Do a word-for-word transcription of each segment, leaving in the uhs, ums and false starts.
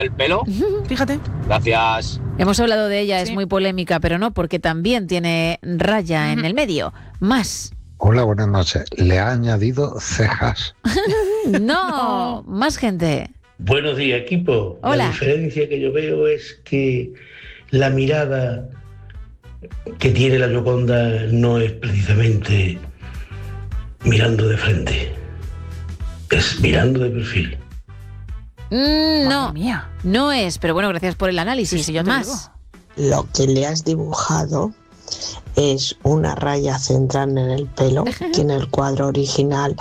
el pelo. Fíjate. Gracias. Hemos hablado de ella, Sí. es muy polémica, pero no, porque también tiene raya en el medio. Más. Hola, buenas noches. Le ha añadido cejas. No, más gente. Buenos días, equipo. Hola. La diferencia que yo veo es que la mirada que tiene la Gioconda no es precisamente mirando de frente, es mirando de perfil. Mm, no, Madre mía. no es, pero bueno, gracias por el análisis. Sí, sí, ya te más. Lo que le has dibujado es una raya central en el pelo, que en el cuadro original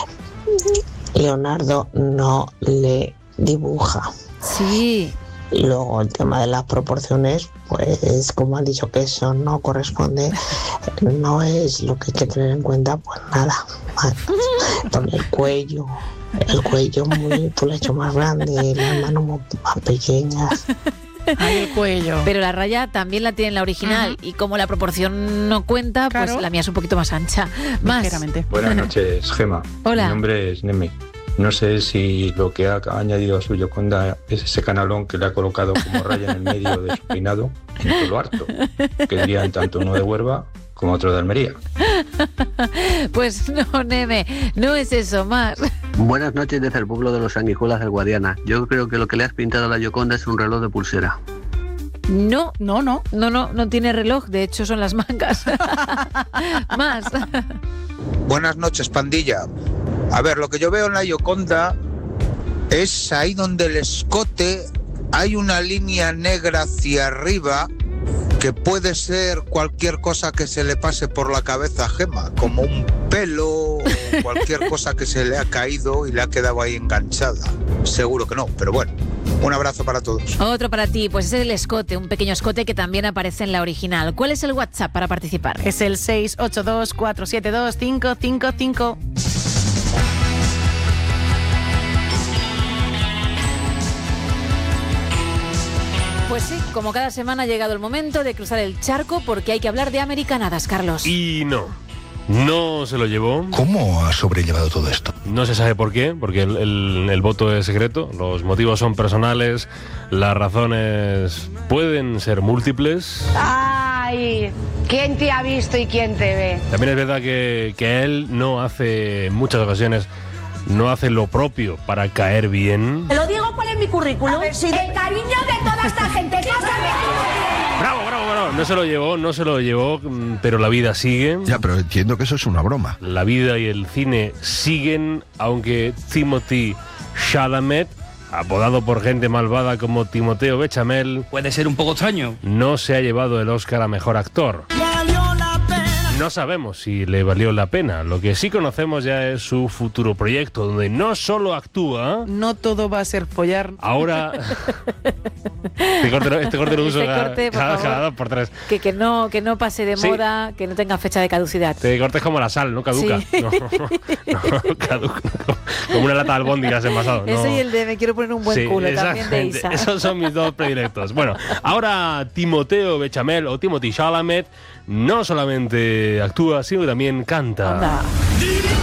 Leonardo no le dibuja. Sí. Y luego el tema de las proporciones, pues como han dicho que eso no corresponde, no es lo que hay que tener en cuenta, pues nada. Con el cuello, el cuello muy, tú lo has hecho más grande, las manos muy- más pequeñas. Ahí el cuello. Pero la raya también la tiene en la original y como la proporción no cuenta, Claro. pues la mía es un poquito más ancha. Más. Ligeramente. Buenas noches, Gema. Hola. Mi nombre es Neme. No sé si lo que ha añadido a su Gioconda es ese canalón que le ha colocado como raya en el medio de su peinado en todo lo harto, que dirían tanto uno de Huelva como otro de Almería. Pues no, Neme, no es eso, más. Buenas noches desde el pueblo de los Sanguijuelas del Guadiana. Yo creo que lo que le has pintado a la Gioconda es un reloj de pulsera. No, No, no. no, no, no tiene reloj, de hecho son las mangas. Más. Buenas noches, pandilla. A ver, lo que yo veo en la Gioconda es ahí donde el escote hay una línea negra hacia arriba que puede ser cualquier cosa que se le pase por la cabeza a Gema, como un pelo o cualquier cosa que se le ha caído y le ha quedado ahí enganchada. Seguro que no, pero bueno. Un abrazo para todos. Otro para ti, pues es el escote, un pequeño escote que también aparece en la original. ¿Cuál es el WhatsApp para participar? Es el seis ocho dos, cuatro siete dos, cinco cinco cinco. Pues sí, como cada semana ha llegado el momento de cruzar el charco porque hay que hablar de americanadas, Carlos. Y no, no se lo llevó. ¿Cómo ha sobrellevado todo esto? No se sabe por qué, porque el, el- el voto es secreto, los motivos son personales, las razones pueden ser múltiples. Ay, ¿quién te ha visto y quién te ve? También es verdad que, que él no hace, en muchas ocasiones, no hace lo propio para caer bien. Te lo digo cuál es mi currículum. El cariño de toda esta gente. Bravo, bravo, bravo. No se lo llevó, no se lo llevó, mm, pero la vida sigue. Ya, pero entiendo que eso es una broma. La vida y el cine siguen, aunque Timothy Chalamet, apodado por gente malvada como Timoteo Bechamel, Puede ser un poco extraño. no se ha llevado el Oscar a Mejor Actor. No sabemos si le valió la pena. Lo que sí conocemos ya es su futuro proyecto, donde no solo actúa. No todo va a ser follar. Ahora. este corte, lo- este corte lo uso Este cada, corte, por cada- favor. cada dos por tres. Que, que, no, que no pase de Sí. moda, que no tenga fecha de caducidad. Este corte es como la sal, no caduca. Sí. No, no, caduca. Como una lata de albóndigas envasado. Ese no. y el de me quiero poner un buen Sí, culo también de exactamente. Isa. Esos son mis dos predilectos. Bueno, ahora Timoteo Bechamel o Timothy Chalamet no solamente actúa, sino que también canta. Anda.